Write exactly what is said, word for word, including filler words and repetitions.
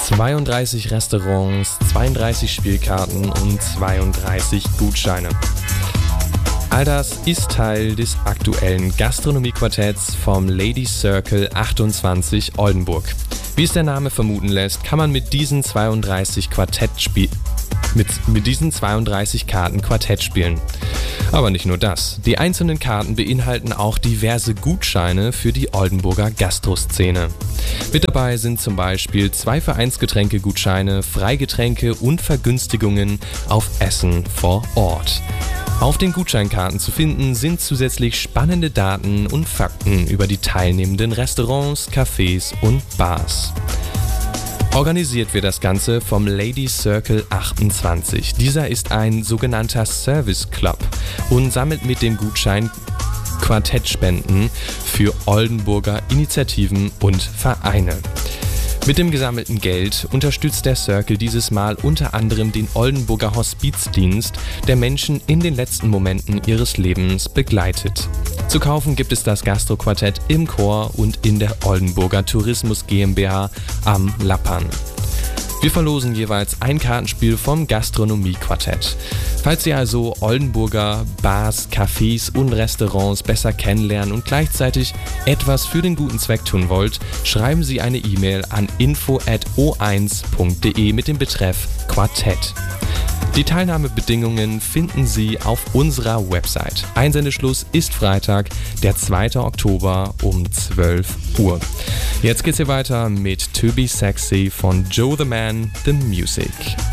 zweiunddreißig Restaurants, zweiunddreißig Spielkarten und zweiunddreißig Gutscheine. All das ist Teil des aktuellen Gastronomie-Quartetts vom Ladies Circle achtundzwanzig Oldenburg. Wie es der Name vermuten lässt, kann man mit diesen zweiunddreißig Quartettspiel mit, mit diesen zweiunddreißig Karten Quartett spielen. Aber nicht nur das. Die einzelnen Karten beinhalten auch diverse Gutscheine für die Oldenburger Gastroszene. Mit dabei sind zum Beispiel zwei Vereinsgetränke-Gutscheine, Freigetränke und Vergünstigungen auf Essen vor Ort. Auf den Gutscheinkarten zu finden sind zusätzlich spannende Daten und Fakten über die teilnehmenden Restaurants, Cafés und Bars. Organisiert wird das Ganze vom Ladies Circle achtundzwanzig. Dieser ist ein sogenannter Service Club und sammelt mit dem Gutschein Quartettspenden für Oldenburger Initiativen und Vereine. Mit dem gesammelten Geld unterstützt der Circle dieses Mal unter anderem den Oldenburger Hospizdienst, der Menschen in den letzten Momenten ihres Lebens begleitet. Zu kaufen gibt es das Gastro-Quartett im Chor und in der Oldenburger Tourismus GmbH am Lappern. Wir verlosen jeweils ein Kartenspiel vom Gastronomie-Quartett. Falls ihr also Oldenburger Bars, Cafés und Restaurants besser kennenlernen und gleichzeitig etwas für den guten Zweck tun wollt, schreiben Sie eine E-Mail an info at o eins punkt de mit dem Betreff Quartett. Die Teilnahmebedingungen finden Sie auf unserer Website. Einsendeschluss ist Freitag, der zweite Oktober um zwölf Uhr. Jetzt geht's hier weiter mit To Be Sexy von Joe the Man, The Music.